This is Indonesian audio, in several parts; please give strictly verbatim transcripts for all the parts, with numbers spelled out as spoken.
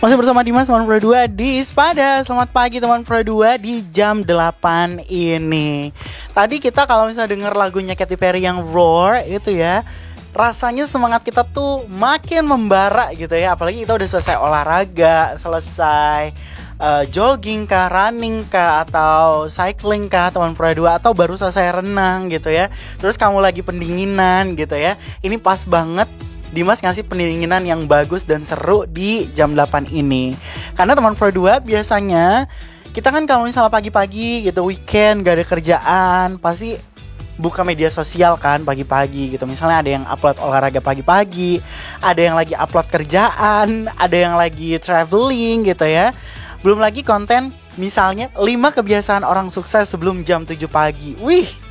Masih bersama Dimas teman Pro dua di Spada. Selamat pagi teman Pro dua di jam delapan ini. Tadi kita kalau misalnya denger lagunya Katy Perry yang Roar itu ya, rasanya semangat kita tuh makin membara gitu ya. Apalagi kita udah selesai olahraga, selesai uh, jogging kah, running kah, atau cycling kah teman Pro dua, atau baru selesai renang gitu ya. Terus kamu lagi pendinginan gitu ya. Ini pas banget Dimas ngasih pendinginan yang bagus dan seru di jam delapan ini. Karena teman Pro dua biasanya kita kan kalau misalnya pagi-pagi gitu, weekend gak ada kerjaan, pasti buka media sosial kan pagi-pagi gitu. Misalnya ada yang upload olahraga pagi-pagi, ada yang lagi upload kerjaan, ada yang lagi traveling gitu ya. Belum lagi konten misalnya lima kebiasaan orang sukses sebelum jam tujuh pagi. Wih,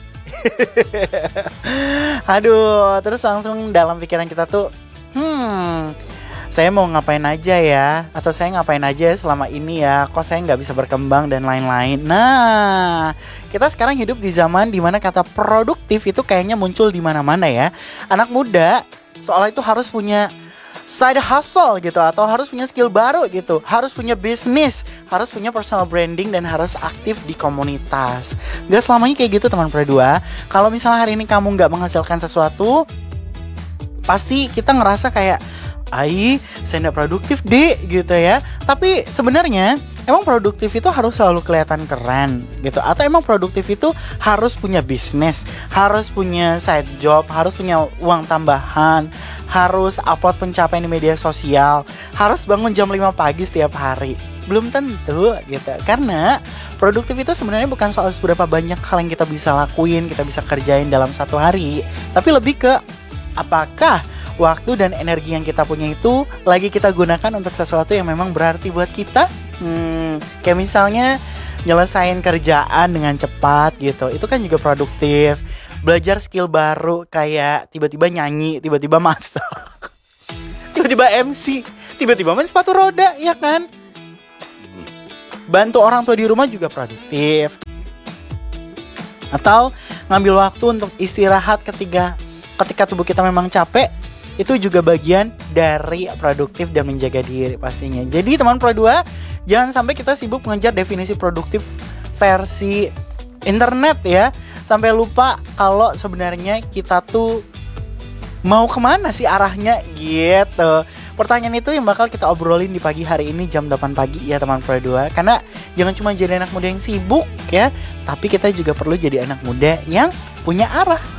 aduh, terus langsung dalam pikiran kita tuh, hmm, saya mau ngapain aja ya, atau saya ngapain aja selama ini ya, kok saya nggak bisa berkembang dan lain-lain. Nah, kita sekarang hidup di zaman dimana kata produktif itu kayaknya muncul di mana-mana ya. Anak muda soalnya itu harus punya side hustle gitu, atau harus punya skill baru gitu, harus punya bisnis, harus punya personal branding, dan harus aktif di komunitas. Gak selamanya kayak gitu teman Pro dua. Kalau misalnya hari ini kamu gak menghasilkan sesuatu, pasti kita ngerasa kayak, ai, saya gak produktif deh gitu ya. Tapi sebenarnya emang produktif itu harus selalu kelihatan keren gitu, atau emang produktif itu harus punya bisnis, harus punya side job, harus punya uang tambahan, harus upload pencapaian di media sosial, harus bangun jam lima pagi setiap hari? Belum tentu gitu. Karena produktif itu sebenarnya bukan soal seberapa banyak hal yang kita bisa lakuin, kita bisa kerjain dalam satu hari, tapi lebih ke apakah waktu dan energi yang kita punya itu lagi kita gunakan untuk sesuatu yang memang berarti buat kita. Hmm, kayak misalnya nyelesain kerjaan dengan cepat gitu, itu kan juga produktif. Belajar skill baru kayak tiba-tiba nyanyi, tiba-tiba masak, tiba-tiba M C, tiba-tiba main sepatu roda, ya kan? Bantu orang tua di rumah juga produktif. Atau ngambil waktu untuk istirahat ketika ketika tubuh kita memang capek, itu juga bagian dari produktif dan menjaga diri pastinya. Jadi teman Pro dua, jangan sampai kita sibuk mengejar definisi produktif versi internet ya, sampai lupa kalau sebenarnya kita tuh mau kemana sih arahnya gitu. Pertanyaan itu yang bakal kita obrolin di pagi hari ini jam delapan pagi ya teman Pro dua. Karena jangan cuma jadi anak muda yang sibuk ya, tapi kita juga perlu jadi anak muda yang punya arah.